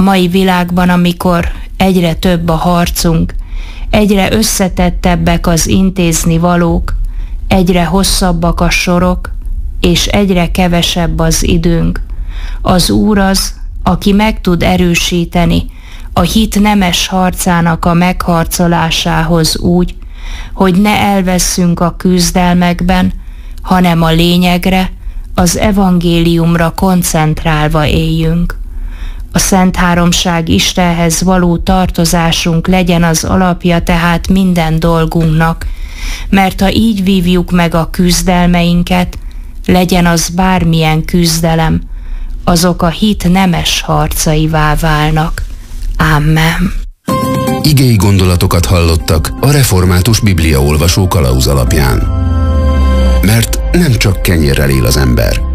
mai világban, amikor egyre több a harcunk, egyre összetettebbek az intéznivalók, egyre hosszabbak a sorok, és egyre kevesebb az időnk. Az Úr az, aki meg tud erősíteni a hit nemes harcának a megharcolásához úgy, hogy ne elvesszünk a küzdelmekben, hanem a lényegre, az evangéliumra koncentrálva éljünk. A Szent Háromság Istenhez való tartozásunk legyen az alapja tehát minden dolgunknak, mert ha így vívjuk meg a küzdelmeinket, legyen az bármilyen küzdelem, azok a hit nemes harcaivá válnak. Amen. Igei gondolatokat hallottak a Református Bibliaolvasó kalauz alapján. Mert nem csak kenyérrel él az ember,